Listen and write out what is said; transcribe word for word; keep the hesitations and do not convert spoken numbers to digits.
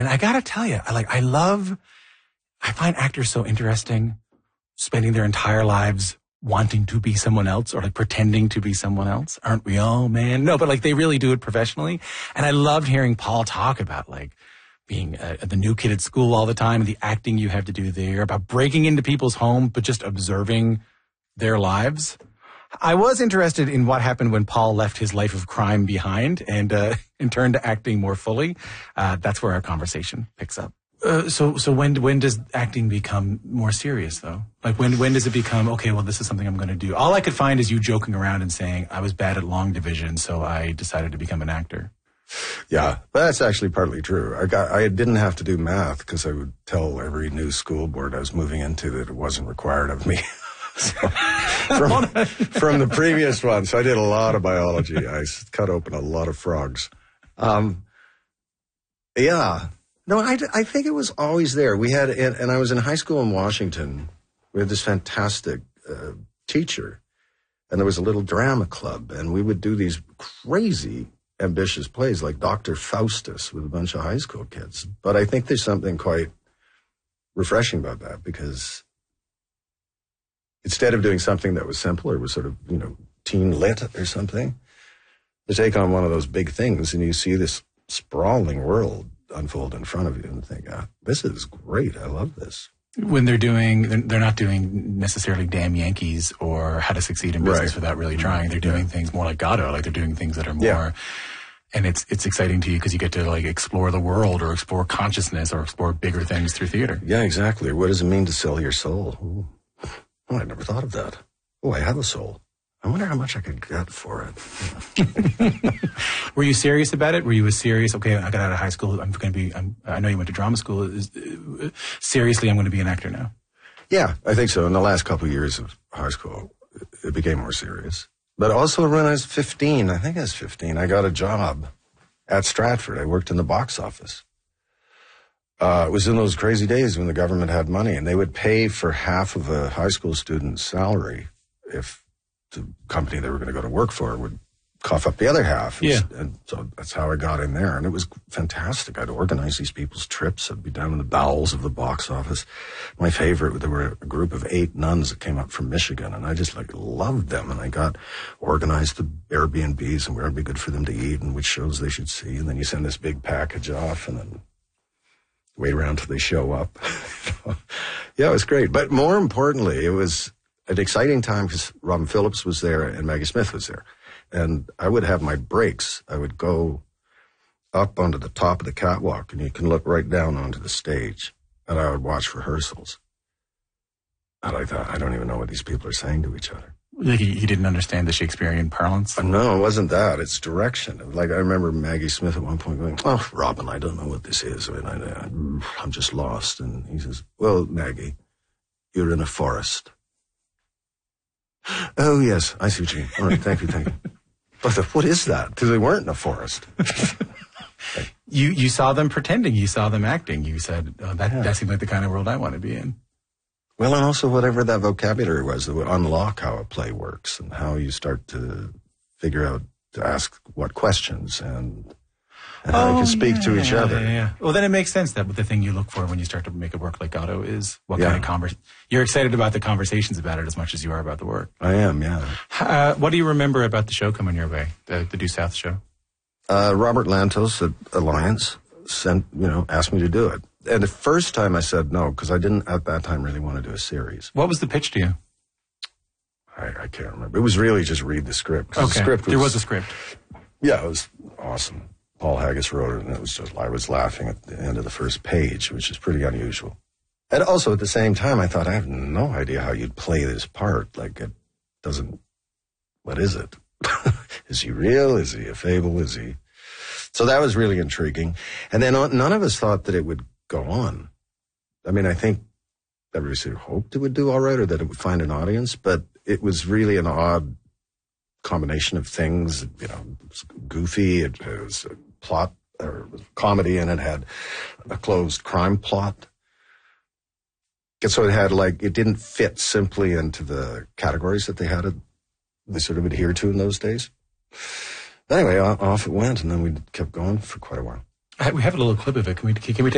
And I gotta tell you, I like, I love, I find actors so interesting, spending their entire lives wanting to be someone else or like pretending to be someone else. Aren't we all, man? No, but like they really do it professionally. And I loved hearing Paul talk about like being uh, the new kid at school all the time and the acting you have to do there, about breaking into people's home, but just observing their lives. I was interested in what happened when Paul left his life of crime behind and, uh, and turned to acting more fully. Uh, that's where our conversation picks up. Uh, so, so when, when does acting become more serious though? Like when, when does it become, okay, well, this is something I'm going to do? All I could find is you joking around and saying I was bad at long division, so I decided to become an actor. Yeah, that's actually partly true. I got, I didn't have to do math because I would tell every new school board I was moving into that it wasn't required of me. So, from, from the previous one. So I did a lot of biology. I cut open a lot of frogs. Um, yeah. No, I, I think it was always there. We had, and, and I was in high school in Washington. We had this fantastic uh, teacher, and there was a little drama club, and we would do these crazy, ambitious plays like Doctor Faustus with a bunch of high school kids. But I think there's something quite refreshing about that because instead of doing something that was simple or was sort of, you know, teen lit or something, to take on one of those big things and you see this sprawling world unfold in front of you and think, ah, this is great. I love this. When they're doing, they're not doing necessarily Damn Yankees or How to Succeed in Business right. without really trying. They're doing yeah. things more like Godot, like they're doing things that are more, yeah. and it's it's exciting to you because you get to like explore the world or explore consciousness or explore bigger things through theater. Yeah, exactly. What does it mean to sell your soul? Ooh. Oh, I never thought of that. Oh, I have a soul. I wonder how much I could get for it. Were you serious about it? Were you as serious? Okay, I got out of high school. I'm going to be, I'm, I know you went to drama school. Is, uh, seriously, I'm going to be an actor now. Yeah, I think so. In the last couple of years of high school, it became more serious. But also when I was fifteen, I think I was fifteen, I got a job at Stratford. I worked in the box office. Uh, it was in those crazy days when the government had money, and they would pay for half of a high school student's salary if the company they were going to go to work for would cough up the other half. Yeah. And so that's how I got in there. And it was fantastic. I'd organize these people's trips. I'd be down in the bowels of the box office. My favorite, there were a group of eight nuns that came up from Michigan, and I just like loved them. And I got organized the Airbnbs and where it'd be good for them to eat and which shows they should see. And then you send this big package off and then wait around till they show up. Yeah, it was great. But more importantly, it was an exciting time because Robin Phillips was there and Maggie Smith was there. And I would have my breaks. I would go up onto the top of the catwalk, and you can look right down onto the stage, and I would watch rehearsals. And I thought, I don't even know what these people are saying to each other. Like you didn't understand the Shakespearean parlance? Uh, no, it wasn't that. It's direction. Like I remember Maggie Smith at one point going, oh, Robin, I don't know what this is. I mean, I, I, I'm just lost. And he says, well, Maggie, you're in a forest. Oh, yes, I see what you mean. All right, thank you, thank you. I thought, what is that? Because they weren't in a forest. Like, you you saw them pretending. You saw them acting. You said, oh, that, yeah. that seemed like the kind of world I want to be in. Well, and also whatever that vocabulary was that would unlock how a play works and how you start to figure out to ask what questions and, and how oh, you can speak yeah, to each yeah, other. Yeah, yeah. Well, then it makes sense that the thing you look for when you start to make it work like Godot is what yeah. kind of convers. You're excited about the conversations about it as much as you are about the work. I am, yeah. Uh, what do you remember about the show coming your way, the, the Due South show? Uh, Robert Lantos at Alliance sent, you know, asked me to do it. And the first time I said no, because I didn't at that time really want to do a series. What was the pitch to you? I, I can't remember. It was really just read the script. Okay, the script was, there was a script. Yeah, it was awesome. Paul Haggis wrote it, and it was just, I was laughing at the end of the first page, which is pretty unusual. And also at the same time, I thought, I have no idea how you'd play this part. Like, it doesn't, what is it? Is he real? Is he a fable? Is he? So that was really intriguing. And then none of us thought that it would go on. I mean, I think everybody sort of hoped it would do all right or that it would find an audience, but it was really an odd combination of things. You know, it was goofy, it, it was a plot or comedy, and it had a closed crime plot. And so it had like, it didn't fit simply into the categories that they had, they sort of adhered to in those days. Anyway, off it went, and then we kept going for quite a while. We have a little clip of it. Can we, can we take